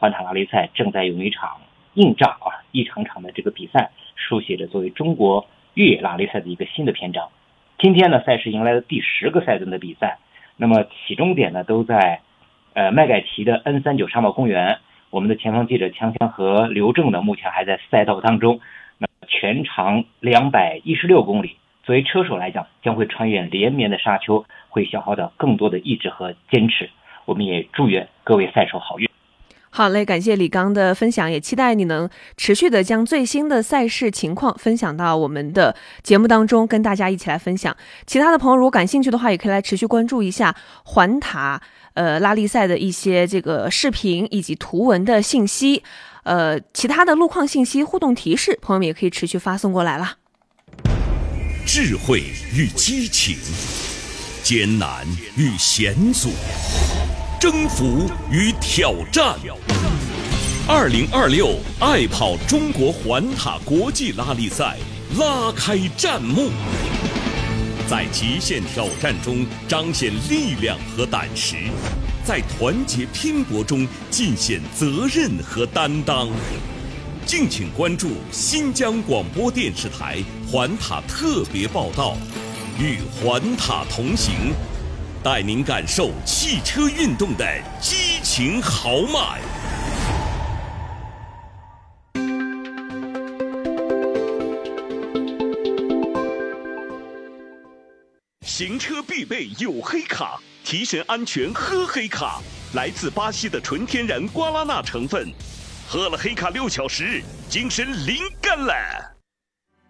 环塔拉力赛正在用一场硬仗一场场的这个比赛书写着作为中国越野拉力赛的一个新的篇章。今天呢，赛事迎来了第10个赛段的比赛，那么起终点呢都在麦盖提的 N39 沙漠公园。我们的前方记者强强和刘正呢目前还在赛道当中。那全长216公里，作为车手来讲，将会穿越连绵的沙丘，会消耗到更多的意志和坚持。我们也祝愿各位赛手好运。 好嘞，感谢李刚的分享，也期待你能持续的将最新的赛事情况分享到我们的节目当中，跟大家一起来分享。其他的朋友如果感兴趣的话，也可以来持续关注一下环塔拉力赛的一些这个视频以及图文的信息。其他的路况信息、互动提示，朋友们也可以持续发送过来啦。 智慧与激情，艰难与险阻，征服与挑战。2026爱跑中国环塔国际拉力赛拉开战幕，在极限挑战中彰显力量和胆识，在团结拼搏中尽显责任和担当。敬请关注新疆广播电视台环塔特别报道，与环塔同行，带您感受汽车运动的激情豪迈。行车必备有黑卡，提神安全喝黑卡。来自巴西的纯天然瓜拉纳成分，喝了黑卡6小时，精神灵感了。